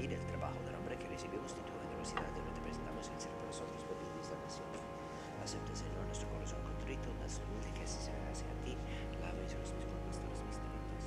y del trabajo del hombre que recibimos de tu generosidad y lo te presentamos en ser por nosotros bendito esta nación. Acepta, Señor, nuestro corazón contrito, más humilde que así se hace a ti. Lava y los disculpas todos mis delitos.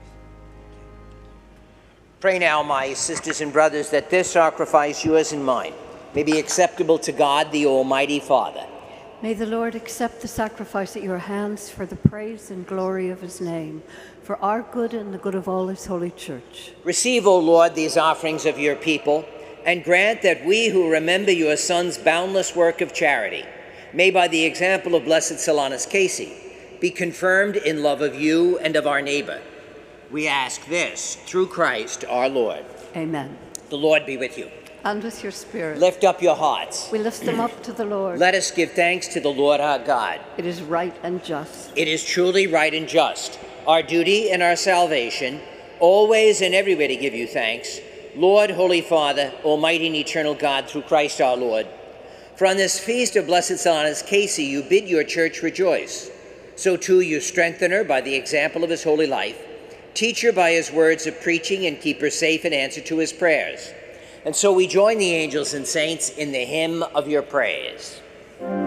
Pray now, my sisters and brothers, that this sacrifice, yours and mine, may be acceptable to God, the Almighty Father. May the Lord accept the sacrifice at your hands for the praise and glory of his name, for our good and the good of all his holy church. Receive, O Lord, these offerings of your people, and grant that we who remember your Son's boundless work of charity may, by the example of Blessed Solanus Casey, be confirmed in love of you and of our neighbor. We ask this through Christ our Lord. Amen. The Lord be with you. And with your spirit. Lift up your hearts. We lift them up to the Lord. Let us give thanks to the Lord our God. It is right and just. It is truly right and just, our duty and our salvation, always and everywhere to give you thanks, Lord, Holy Father, Almighty and eternal God, through Christ our Lord. For on this feast of Blessed Solanus Casey, you bid your church rejoice. So too you strengthen her by the example of his holy life, teach her by his words of preaching, and keep her safe in answer to his prayers. And so we join the angels and saints in the hymn of your praise.